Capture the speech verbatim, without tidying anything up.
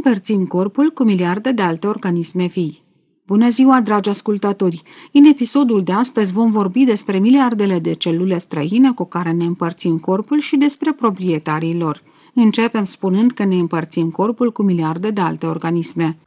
împărțim corpul cu miliarde de alte organisme vii. Bună ziua, dragi ascultători! În episodul de astăzi vom vorbi despre miliardele de celule străine cu care ne împărțim corpul și despre proprietarii lor. Începem spunând că ne împărțim corpul cu miliarde de alte organisme.